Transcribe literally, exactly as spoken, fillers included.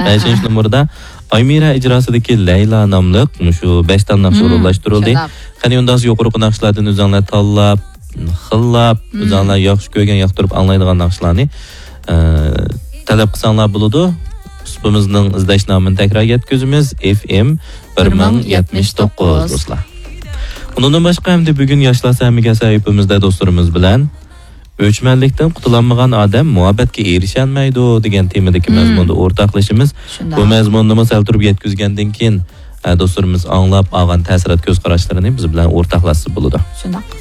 beshinchi nomerda Aymira ijrosidagi Layla nomli shu besh ta naqsh o'rinlashtirildi. Qani undan yuqori naqshlardan o'zinglar tanlab, xillab, o'zinglar yaxshi ko'rgan, yoqtirib anglaydigan naqshlarni talab qilsanglar bo'ladi. Ustimizning izlashnomini takror yetkazamiz. F M bir ming yetmish to'qqiz do'stlar. Undan boshqa hamda bugun yoshlar samiga sahifamizda do'stlarimiz bilan o'chmanlikdan qutulanmagan odam muhabbatga erisholmaydi degan temadagi mazmunda o'rtoqlashimiz. Bu mazmunni masal turib yetkazgandan keyin do'stlarimiz anglab olgan ta'sirat ko'z qarashlarini biz bilan o'rtoqlashib bo'ladi. Shunaqa.